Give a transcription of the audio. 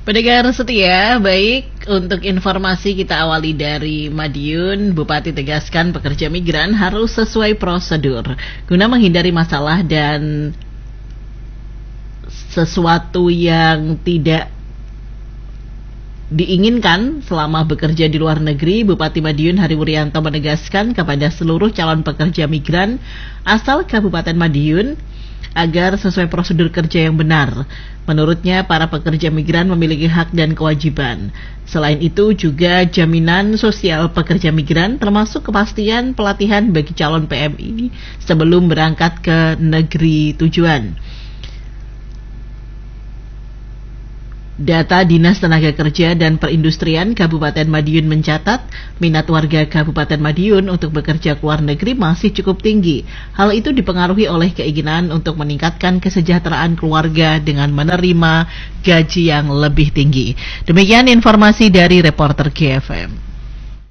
Pendengar setia, baik, untuk informasi kita awali dari Madiun. Bupati tegaskan pekerja migran harus sesuai prosedur guna menghindari masalah dan sesuatu yang tidak diinginkan selama bekerja di luar negeri. Bupati Madiun Hari Wuryanto menegaskan kepada seluruh calon pekerja migran asal Kabupaten Madiun agar sesuai prosedur kerja yang benar. Menurutnya, para pekerja migran memiliki hak dan kewajiban. Selain itu, juga jaminan sosial pekerja migran termasuk kepastian pelatihan bagi calon PMI sebelum berangkat ke negeri tujuan. Data Dinas Tenaga Kerja dan Perindustrian Kabupaten Madiun mencatat minat warga Kabupaten Madiun untuk bekerja ke luar negeri masih cukup tinggi. Hal itu dipengaruhi oleh keinginan untuk meningkatkan kesejahteraan keluarga dengan menerima gaji yang lebih tinggi. Demikian informasi dari reporter GFM.